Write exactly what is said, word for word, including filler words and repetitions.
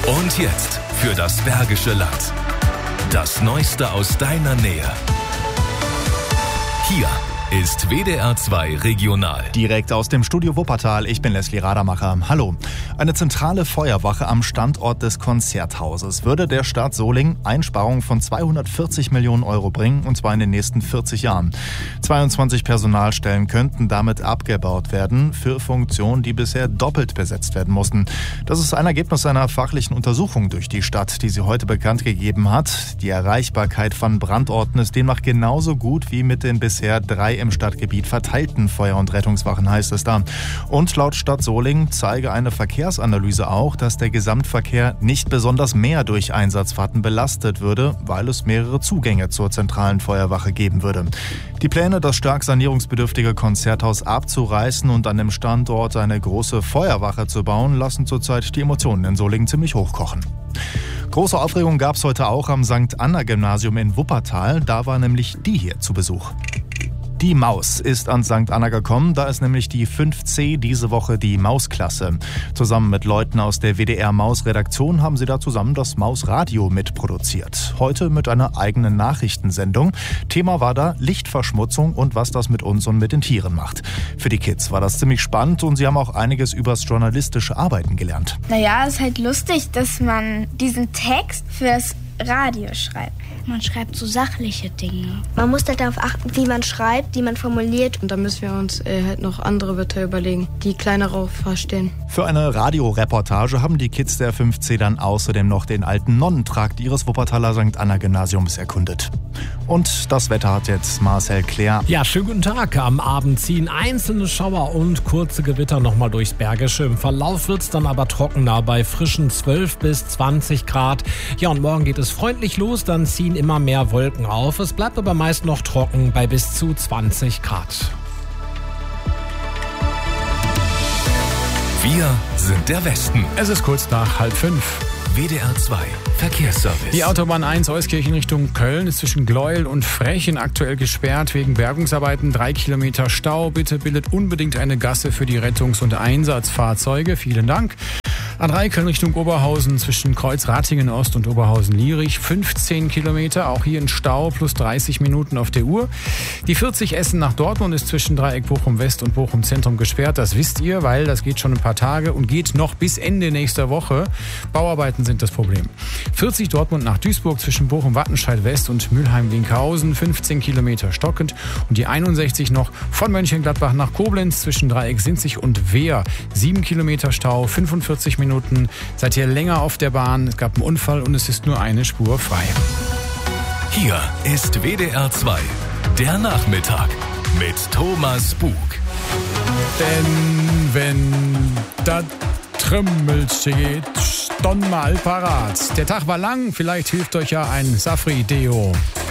Und jetzt für das Bergische Land. Das Neueste aus deiner Nähe. Hier ist W D R zwei Regional. Direkt aus dem Studio Wuppertal, ich bin Leslie Radermacher. Hallo. Eine zentrale Feuerwache am Standort des Konzerthauses würde der Stadt Solingen Einsparungen von zweihundertvierzig Millionen Euro bringen, und zwar in den nächsten vierzig Jahren. zweiundzwanzig Personalstellen könnten damit abgebaut werden für Funktionen, die bisher doppelt besetzt werden mussten. Das ist ein Ergebnis einer fachlichen Untersuchung durch die Stadt, die sie heute bekannt gegeben hat. Die Erreichbarkeit von Brandorten ist demnach genauso gut wie mit den bisher drei im Stadtgebiet verteilten Feuer- und Rettungswachen, heißt es da. Und laut Stadt Solingen zeige eine Verkehrsanalyse auch, dass der Gesamtverkehr nicht besonders mehr durch Einsatzfahrten belastet würde, weil es mehrere Zugänge zur zentralen Feuerwache geben würde. Die Pläne, das stark sanierungsbedürftige Konzerthaus abzureißen und an dem Standort eine große Feuerwache zu bauen, lassen zurzeit die Emotionen in Solingen ziemlich hochkochen. Große Aufregung gab es heute auch am Sankt Anna Gymnasium in Wuppertal. Da war nämlich die hier zu Besuch. Die Maus ist an Sankt Anna gekommen, da ist nämlich die fünf C diese Woche die Mausklasse. Zusammen mit Leuten aus der W D R-Maus-Redaktion haben sie da zusammen das Mausradio mitproduziert. Heute mit einer eigenen Nachrichtensendung. Thema war da Lichtverschmutzung und was das mit uns und mit den Tieren macht. Für die Kids war das ziemlich spannend und sie haben auch einiges übers journalistische Arbeiten gelernt. Naja, es ist halt lustig, dass man diesen Text fürs Radio schreibt. Man schreibt so sachliche Dinge. Man muss halt darauf achten, wie man schreibt, wie man formuliert. Und da müssen wir uns äh, halt noch andere Wörter überlegen, die kleinere verstehen. Für eine Radioreportage haben die Kids der fünf C dann außerdem noch den alten Nonnentrakt ihres Wuppertaler Sankt Anna Gymnasiums erkundet. Und das Wetter hat jetzt Marcel Claire. Ja, schönen guten Tag. Am Abend ziehen einzelne Schauer und kurze Gewitter nochmal durchs Bergische. Im Verlauf wird es dann aber trockener bei frischen zwölf bis zwanzig Grad. Ja, und morgen geht es freundlich los, dann ziehen immer mehr Wolken auf. Es bleibt aber meist noch trocken bei bis zu zwanzig Grad. Wir sind der Westen. Es ist kurz nach halb fünf. W D R zwei Verkehrsservice. Die Autobahn eins Euskirchen Richtung Köln ist zwischen Gleuel und Frechen aktuell gesperrt wegen Bergungsarbeiten. Drei Kilometer Stau. Bitte bildet unbedingt eine Gasse für die Rettungs- und Einsatzfahrzeuge. Vielen Dank. A drei Köln Richtung Oberhausen zwischen Kreuz-Ratingen Ost und Oberhausen-Lierich. fünfzehn Kilometer, auch hier in Stau, plus dreißig Minuten auf der Uhr. Die vierzig Essen nach Dortmund ist zwischen Dreieck Bochum West und Bochum Zentrum gesperrt. Das wisst ihr, weil das geht schon ein paar Tage und geht noch bis Ende nächster Woche. Bauarbeiten sind das Problem. vierzig Dortmund nach Duisburg zwischen Bochum-Wattenscheid West und Mülheim-Winkhausen. fünfzehn Kilometer stockend. Und die einundsechzig noch von Mönchengladbach nach Koblenz zwischen Dreieck Sinzig und Wehr. sieben Kilometer Stau, fünfundvierzig Minuten. Seid ihr länger auf der Bahn? Es gab einen Unfall und es ist nur eine Spur frei. Hier ist W D R zwei, der Nachmittag mit Thomas Bug. Denn wenn das Trümmel steht, stond mal parat. Der Tag war lang, vielleicht hilft euch ja ein Safri-Deo.